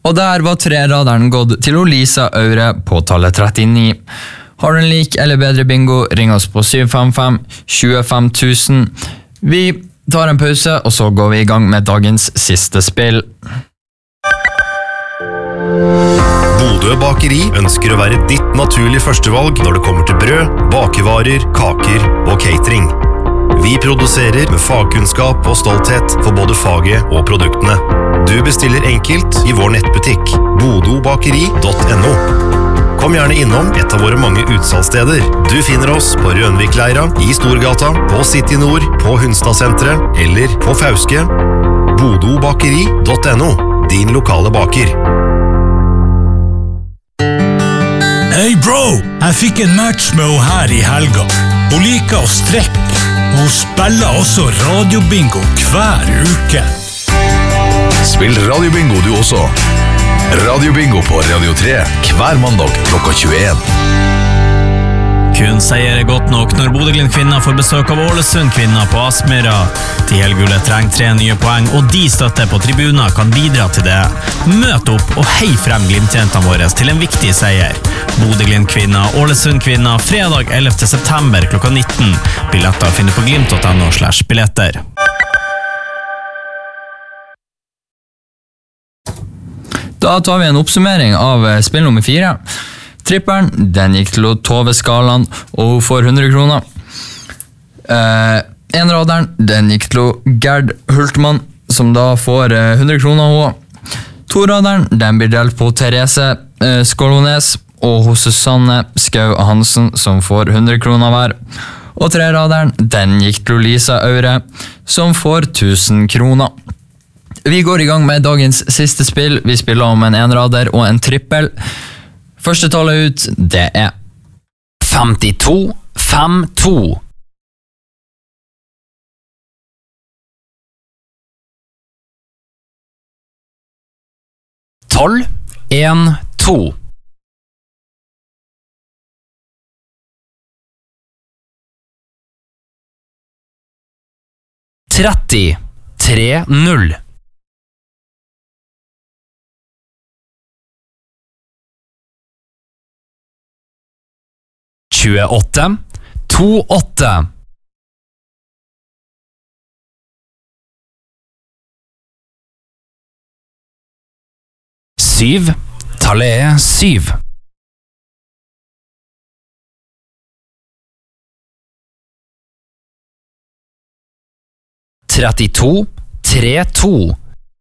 Og der var treraderen gått til Lisa Aure på tallet 39. Har du en lik eller bedre bingo, ring oss på 755-25 000. Vi tar en pause, og så går vi i gang med dagens siste spill. Bodø Bakeri ønsker å være ditt naturlige førstevalg når det kommer til brød, bakevarer, kaker og catering. Vi produserer med fagkunnskap og stolthet for både faget og produktene. Du bestiller enkelt i vår nettbutikk, bodobakeri.no. Kom gjerne innom et av våre mange utsalgssteder. Du finner oss på Rønvikleira, i Storgata, på City Nord, på Hunstadsenteret eller på Fauske. bodobakeri.no, din lokale baker. Hei bro, jeg fikk en match med henne her i helga. Hun liker å strekke. Hun spiller også radiobingo hver uke. Spill radiobingo du også. Radiobingo på Radio 3 hver mandag klokka 21. Kun seier godt nok når Bodø-Glimt-kvinner får besøk av Ålesund-kvinner på Aspmyra. De helgule trenger 3 nye poeng, og de støtter på tribuner kan bidra til det. Møt opp og hei frem Glimt-jentene våre til en viktig seier. Bodø-Glimt-kvinner, Ålesund-kvinner, fredag 11. september klokka 19. Billetter finner på glimt.no/billetter. Da tar vi en oppsummering av spill nummer 4. Tripperen, den gikk til Tove Skaland, og hun får 100 kroner. Enraderen, den gikk til Gerd Hultmann, som da får 100 kroner hun. Toraderen, den blir delt på Therese Skålones og hos Susanne Skau Hansen, som får 100 kroner hver. Og treraderen, den gikk til Lisa Aure, som får 1000 kroner. Vi går i gang med dagens siste spill. Vi spiller om en enrader og en trippel. Første tallet ut, det er 52-5-2. Tolv, 1, 2. 30, 3, 0. 28, 2, 8. 7, tallet er 7. 32, 3, 2.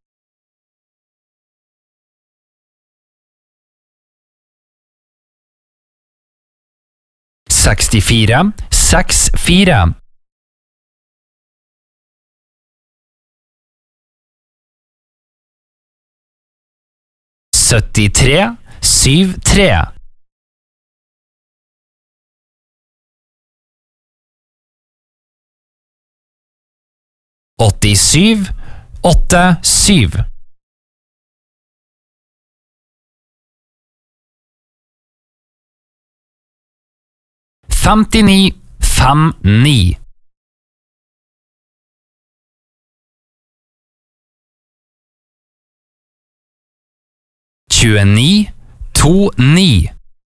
64, 6, 4. 73, 7, 3. 87, 8, 7. 59, 5, 9. 29, 2, 9.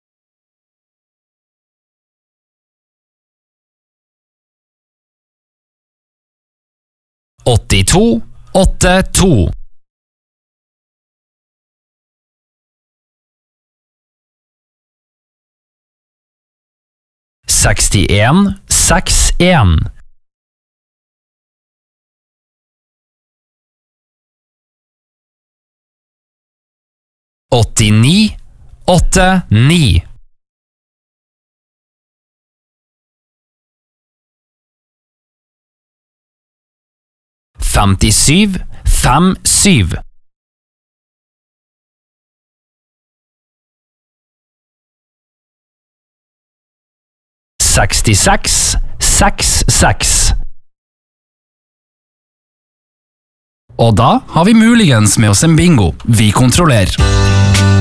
82, 8, 2. 61, 6, 1. 89, 8, 9. 57, 5, 7. 66, 6, 6. Og da har vi muligens med oss en bingo. Vi kontrollerer.